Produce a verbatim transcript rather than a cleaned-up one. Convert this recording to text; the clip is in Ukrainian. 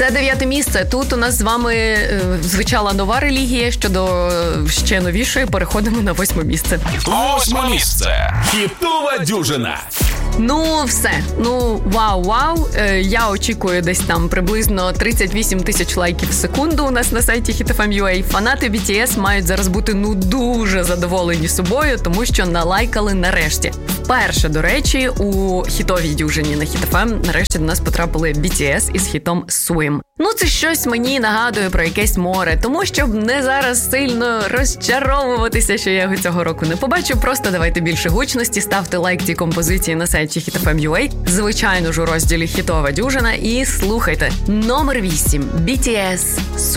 Це дев'яте місце. Тут у нас з вами е, звучала нова релігія, щодо ще новішої переходимо на восьме місце. Восьме місце. Хітова дюжина. Ну, все. Ну, вау-вау. Е, я очікую десь там приблизно тридцять вісім тисяч лайків в секунду у нас на сайті хіт еф ем крапка ю а. Фанати бі ті ес мають зараз бути, ну, дуже задоволені собою, тому що налайкали нарешті. Вперше, до речі, у хітовій дюжині на Хіт еф ем нарешті до нас потрапили бі ті ес із хітом Swim. Ну, це щось мені нагадує про якесь море, тому щоб не зараз сильно розчаровуватися, що я його цього року не побачу, просто давайте більше гучності, ставте лайк цій композиції на сайті хіт еф ем крапка ю а, звичайно ж у розділі «Хітова дюжина» і слухайте. Номер вісім. бі ті ес